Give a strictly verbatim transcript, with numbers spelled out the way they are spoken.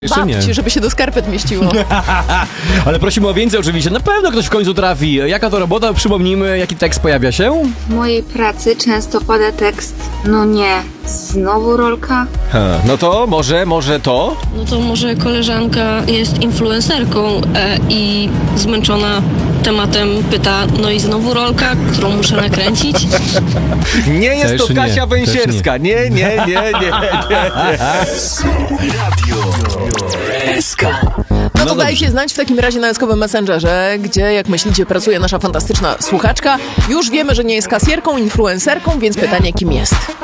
Jeszcze nie. Babci, żeby się do skarpet mieściło. Ale prosimy o więcej oczywiście. Na pewno ktoś w końcu trafi. Jaka to robota? Przypomnijmy, jaki tekst pojawia się? W mojej pracy często pada tekst: no nie, znowu rolka? Ha, no to może, może to? No to może koleżanka jest influencerką e, i zmęczona tematem pyta, no i znowu rolka, którą muszę nakręcić? Nie jest Też to nie, Kasia też Węsierska. Nie, nie, nie, nie, nie. No to dobrze. dajcie znać w takim razie na eskowym Messengerze, gdzie, jak myślicie, pracuje nasza fantastyczna słuchaczka. Już wiemy, że nie jest kasjerką, influencerką, więc pytanie, kim jest?